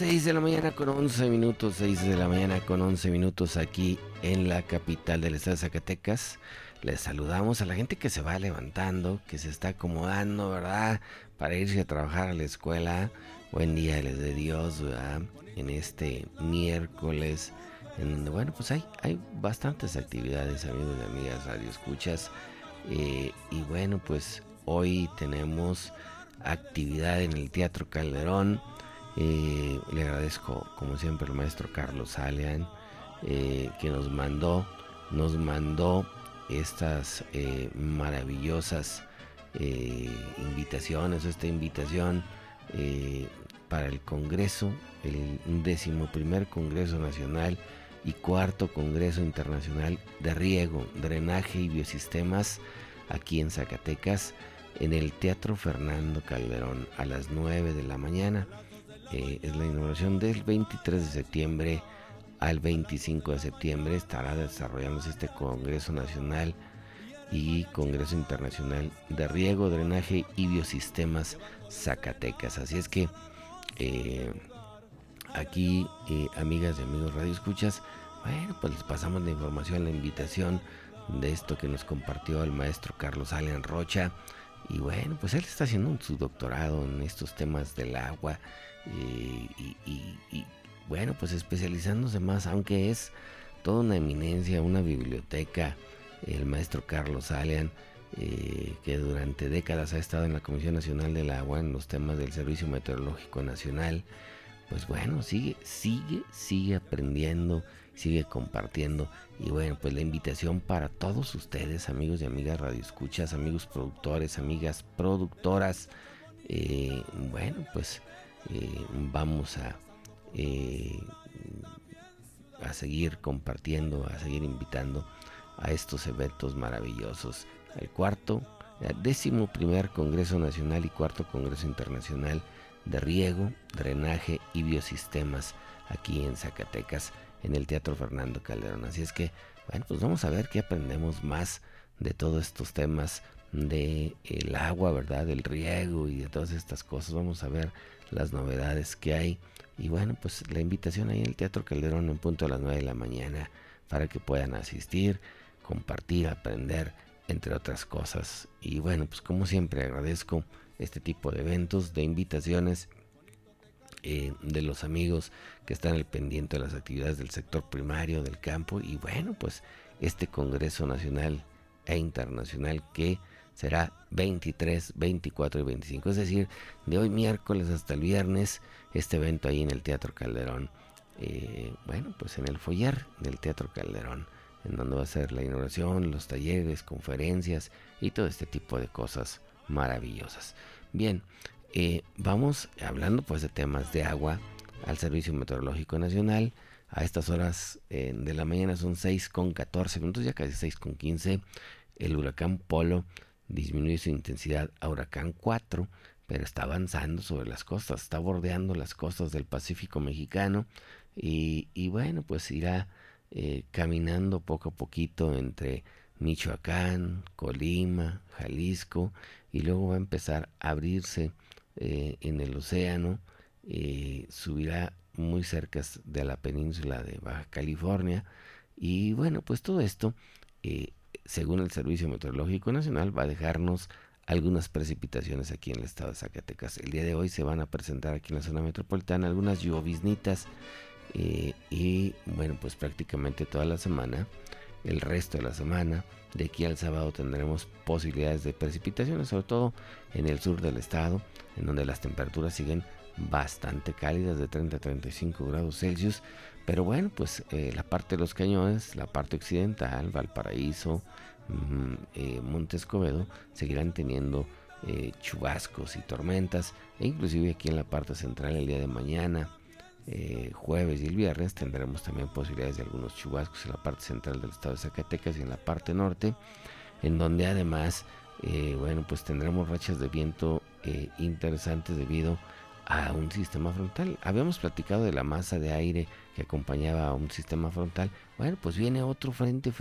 6 de la mañana con 11 minutos, 6 de la mañana con 11 minutos aquí en la capital del estado de Zacatecas. Les saludamos a la gente que se va levantando, que se está acomodando, ¿verdad? Para irse a trabajar a la escuela. Buen día les de Dios, ¿verdad? En este miércoles, en donde, bueno, pues hay bastantes actividades, amigos y amigas radioescuchas. Y bueno, pues hoy tenemos actividad en el Teatro Calderón. Le agradezco como siempre al maestro Carlos Salian, que nos mandó estas maravillosas invitaciones, esta invitación para el Congreso, el 11º Congreso Nacional y 4º Congreso Internacional de Riego, Drenaje y Biosistemas aquí en Zacatecas, en el Teatro Fernando Calderón a las 9 de la mañana. Es la inauguración del 23 de septiembre al 25 de septiembre. Estará desarrollándose este Congreso Nacional y Congreso Internacional de Riego, Drenaje y Biosistemas Zacatecas. Así es que aquí, amigas y amigos radioescuchas, bueno, pues les pasamos la información, la invitación de esto que nos compartió el maestro Carlos Salian Rocha. Y bueno, pues él está haciendo su doctorado en estos temas del agua y bueno, pues especializándose más, aunque es toda una eminencia, una biblioteca, el maestro Carlos Salian, que durante décadas ha estado en la Comisión Nacional del Agua en los temas del Servicio Meteorológico Nacional. Pues bueno, sigue aprendiendo, sigue compartiendo. Y bueno, pues la invitación para todos ustedes, amigos y amigas radioescuchas, amigos productores, amigas productoras. Bueno, pues vamos a seguir compartiendo, a seguir invitando a estos eventos maravillosos. El 11º Congreso Nacional y 4º Congreso Internacional de Riego, Drenaje y Biosistemas aquí en Zacatecas, en el Teatro Fernando Calderón. Así es que, bueno, pues vamos a ver qué aprendemos más de todos estos temas de el agua, ¿verdad? Del riego y de todas estas cosas. Vamos a ver las novedades que hay. Y bueno, pues la invitación ahí en el Teatro Calderón en punto a las 9 de la mañana para que puedan asistir, compartir, aprender, entre otras cosas. Y bueno, pues como siempre agradezco este tipo de eventos, de invitaciones de los amigos que están al pendiente de las actividades del sector primario, del campo. Y bueno, pues este Congreso Nacional e Internacional que será 23, 24 y 25, es decir, de hoy miércoles hasta el viernes, este evento ahí en el Teatro Calderón. Bueno, pues en el foyer del Teatro Calderón, en donde va a ser la inauguración, los talleres, conferencias y todo este tipo de cosas maravillosas. Bien, vamos hablando pues de temas de agua al Servicio Meteorológico Nacional. A estas horas de la mañana son 6:14 ya casi 6:15. El huracán Polo disminuye su intensidad a huracán 4, pero está avanzando sobre las costas, está bordeando las costas del Pacífico mexicano y bueno, pues irá caminando poco a poquito entre Michoacán, Colima, Jalisco, y luego va a empezar a abrirse en el océano, subirá muy cerca de la península de Baja California. Y bueno, pues todo esto, según el Servicio Meteorológico Nacional, va a dejarnos algunas precipitaciones aquí en el estado de Zacatecas. El día de hoy se van a presentar aquí en la zona metropolitana algunas lloviznitas, y bueno, pues prácticamente toda la semana, el resto de la semana, de aquí al sábado, tendremos posibilidades de precipitaciones, sobre todo en el sur del estado, en donde las temperaturas siguen bastante cálidas, de 30 a 35 grados Celsius. Pero bueno, pues la parte de los cañones, la parte occidental, Valparaíso, Monte Escobedo, seguirán teniendo chubascos y tormentas, e inclusive aquí en la parte central el día de mañana, jueves y el viernes, tendremos también posibilidades de algunos chubascos en la parte central del estado de Zacatecas y en la parte norte, en donde además bueno, pues tendremos rachas de viento interesantes debido a un sistema frontal. Habíamos platicado de la masa de aire que acompañaba a un sistema frontal. Bueno, pues viene otro frente